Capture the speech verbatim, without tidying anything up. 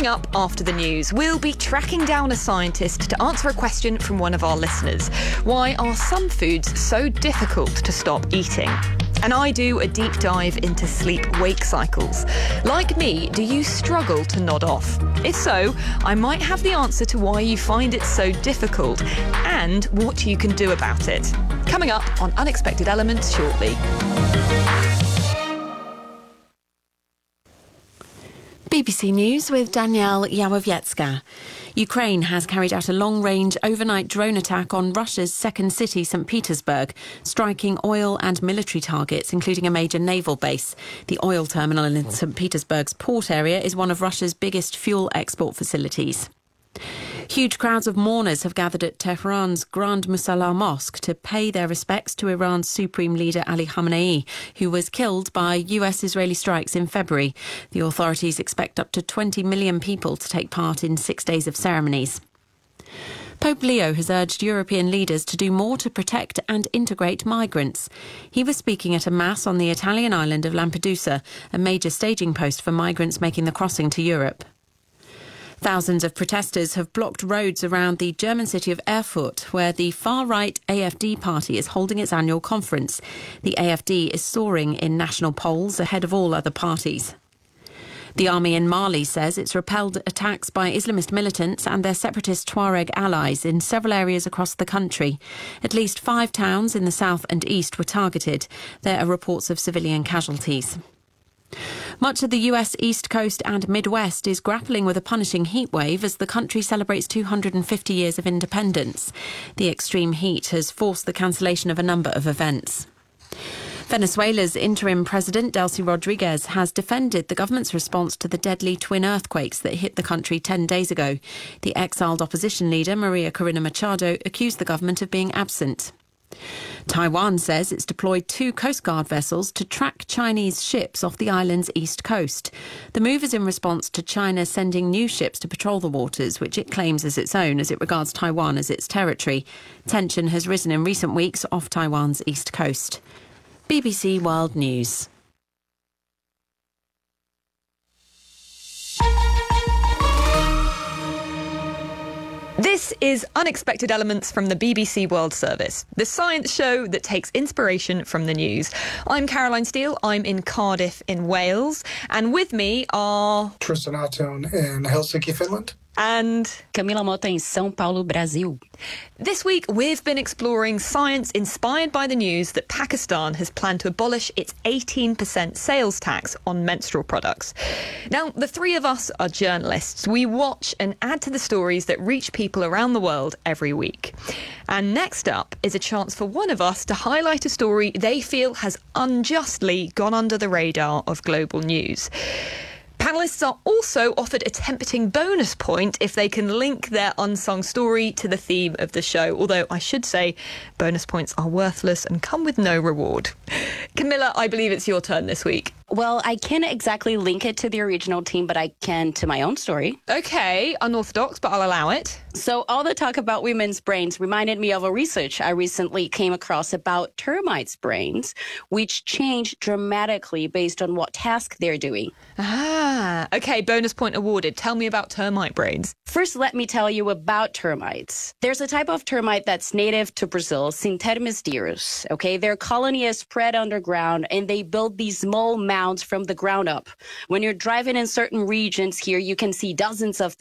Coming up after the news, we'll be tracking down a scientist to answer a question from one of our listeners. Why are some foods so difficult to stop eating? And I do a deep dive into sleep-wake cycles. Like me, do you struggle to nod off? If so, I might have the answer to why you find it so difficult and what you can do about it. Coming up on Unexpected Elements shortly. B B C News with Danielle Yawowiecka. Ukraine has carried out a long-range overnight drone attack on Russia's second city, Saint Petersburg, striking oil and military targets, including a major naval base. The oil terminal in Saint Petersburg's port area is one of Russia's biggest fuel export facilities. Huge crowds of mourners have gathered at Tehran's Grand Musalla Mosque to pay their respects to Iran's supreme leader Ali Khamenei, who was killed by U S-Israeli strikes in February. The authorities expect up to twenty million people to take part in six days of ceremonies. Pope Leo has urged European leaders to do more to protect and integrate migrants. He was speaking at a mass on the Italian island of Lampedusa, a major staging post for migrants making the crossing to Europe. Thousands of protesters have blocked roads around the German city of Erfurt, where the far-right A F D party is holding its annual conference. The A F D is soaring in national polls ahead of all other parties. The army in Mali says it's repelled attacks by Islamist militants and their separatist Tuareg allies in several areas across the country. At least five towns in the south and east were targeted. There are reports of civilian casualties. Much of the U S East Coast and Midwest is grappling with a punishing heatwave as the country celebrates two hundred fifty years of independence. The extreme heat has forced the cancellation of a number of events. Venezuela's interim president, Delcy Rodriguez, has defended the government's response to the deadly twin earthquakes that hit the country ten days ago. The exiled opposition leader, Maria Corina Machado, accused the government of being absent. Taiwan says it's deployed two Coast Guard vessels to track Chinese ships off the island's east coast. The move is in response to China sending new ships to patrol the waters, which it claims as its own as it regards Taiwan as its territory. Tension has risen in recent weeks off Taiwan's east coast. B B C World News. This is Unexpected Elements from the B B C World Service, the science show that takes inspiration from the news. I'm Caroline Steele, I'm in Cardiff in Wales, and with me are... Tristan Atone in Helsinki, Finland. And Camila Mota in São Paulo, Brasil. This week, we've been exploring science inspired by the news that Pakistan has planned to abolish its eighteen percent sales tax on menstrual products. Now, the three of us are journalists. We watch and add to the stories that reach people around the world every week. And next up is a chance for one of us to highlight a story they feel has unjustly gone under the radar of global news. Panellists are also offered a tempting bonus point if they can link their unsung story to the theme of the show, although I should say bonus points are worthless and come with no reward. Camilla, I believe it's your turn this week. Well, I can't exactly link it to the original team, but I can to my own story. Okay, unorthodox, but I'll allow it. So all the talk about women's brains reminded me of a research I recently came across about termites' brains, which change dramatically based on what task they're doing. Ah, okay, bonus point awarded. Tell me about termite brains. First, let me tell you about termites. There's a type of termite that's native to Brazil, Syntermestirus. Okay, their colony is spread underground, and they build these small mounds from the ground up. When you're driving in certain regions here, you can see dozens of